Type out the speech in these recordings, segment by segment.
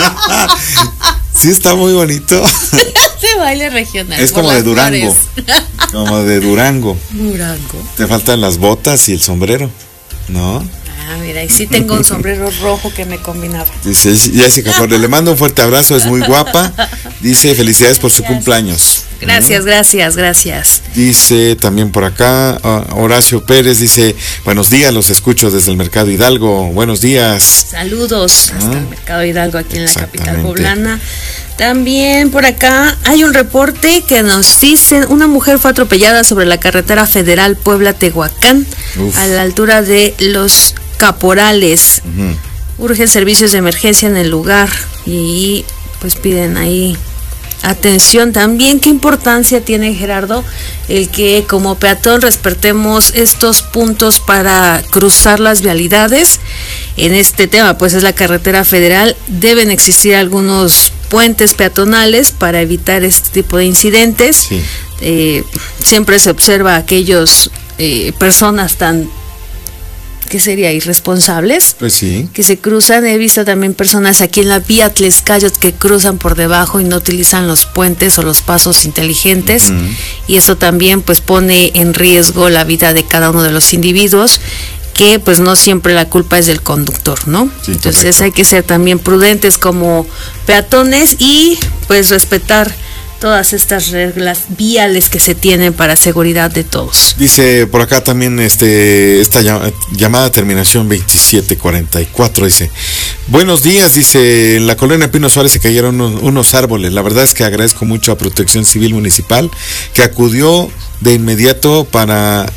Sí, está muy bonito. De baile regional. Es como de Durango. Como de Durango. Durango. Te faltan las botas y el sombrero, ¿no? Ah, mira, y sí tengo un sombrero rojo que me combinaba. Dice Jessica Flores, le mando un fuerte abrazo, es muy guapa. Dice, felicidades por su cumpleaños. Gracias. Dice también por acá, Horacio Pérez, dice, buenos días, los escucho desde el Mercado Hidalgo. Buenos días. Saludos hasta el Mercado Hidalgo, aquí en la capital poblana. También por acá hay un reporte que nos dice, una mujer fue atropellada sobre la carretera federal Puebla-Tehuacán, a la altura de Los Caporales. Urgen servicios de emergencia en el lugar y pues piden ahí atención también. ¿Qué importancia tiene, Gerardo, el que como peatón respetemos estos puntos para cruzar las vialidades? En este tema, pues es la carretera federal, deben existir algunos puentes peatonales para evitar este tipo de incidentes. Sí. Siempre se observa a aquellos personas tan, ¿qué sería? Irresponsables. Pues sí. Que se cruzan. He visto también personas aquí en la vía Tlescayot que cruzan por debajo y no utilizan los puentes o los pasos inteligentes. Y eso también pues pone en riesgo la vida de cada uno de los individuos, que pues no siempre la culpa es del conductor, ¿no? Sí, entonces correcto. Hay que ser también prudentes como peatones y pues respetar todas estas reglas viales que se tienen para seguridad de todos. Dice por acá también esta llamada terminación 2744, dice, buenos días, dice, en la colonia Pino Suárez se cayeron unos árboles. La verdad es que agradezco mucho a Protección Civil Municipal que acudió de inmediato para,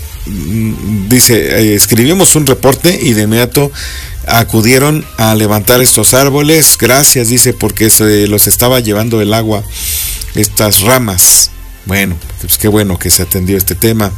dice, escribimos un reporte y de inmediato acudieron a levantar estos árboles. Gracias, dice, porque se los estaba llevando el agua, estas ramas. Bueno, pues qué bueno que se atendió este tema.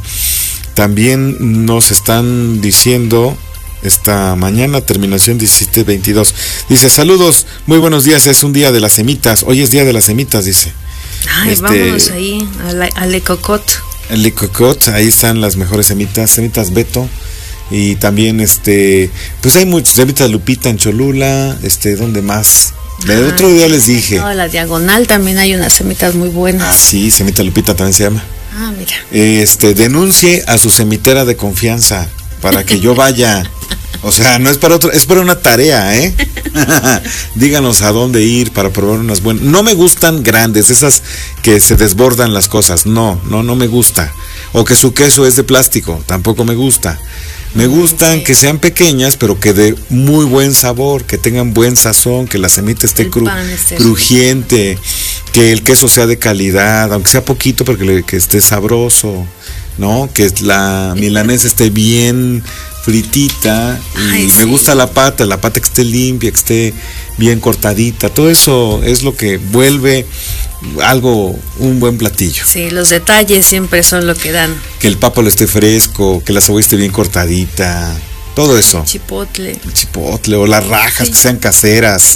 También nos están diciendo esta mañana, terminación 1722, dice, saludos, muy buenos días, es un día de las semitas, hoy es día de las semitas, dice. Ay, vámonos ahí al Ecocot. El Ecocot, ahí están las mejores semitas Beto. Y también pues hay muchas, semitas Lupita en Cholula, ¿dónde más? El otro día les dije. No, la Diagonal también hay unas semitas muy buenas. Ah, sí, semita Lupita también se llama. Ah, mira. Denuncie a su semitera de confianza para que yo vaya. O sea, no es para otro, es para una tarea, ¿eh? Díganos a dónde ir para probar unas buenas. No me gustan grandes, esas que se desbordan las cosas. No me gusta. O que su queso es de plástico, tampoco me gusta. Me gustan que sean pequeñas, pero que de muy buen sabor, que tengan buen sazón, que la semita esté crujiente, que el queso sea de calidad, aunque sea poquito, pero que esté sabroso, ¿no? Que la milanesa esté bien fritita y me gusta la pata que esté limpia, que esté bien cortadita. Todo eso es lo que vuelve algo, un buen platillo. Sí, los detalles siempre son lo que dan. Que el pápalo esté fresco, que la cebolla esté bien cortadita, todo eso. Chipotle o las rajas que sean caseras.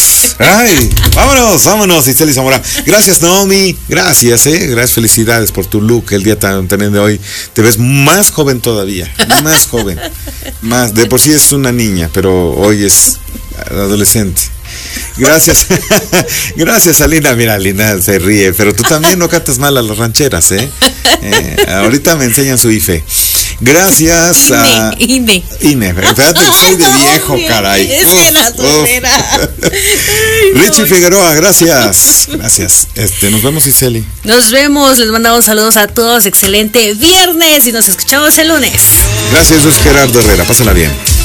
Ay, vámonos, Iseli Zamora. Gracias, Naomi, gracias, felicidades por tu look el día también de hoy. Te ves más joven todavía, más joven. Más, de por sí es una niña, pero hoy es adolescente. Gracias, Alina. Mira, Alina se ríe, pero tú también no cantas mal a las rancheras, ahorita me enseñan su IFE. Gracias a INE. Fíjate, soy de viejo, caray. Es que la tonera. Richie Figueroa, gracias. Nos vemos, Iseli. Nos vemos, les mandamos saludos a todos. Excelente viernes y nos escuchamos el lunes. Gracias, yo soy Gerardo Herrera. Pásala bien.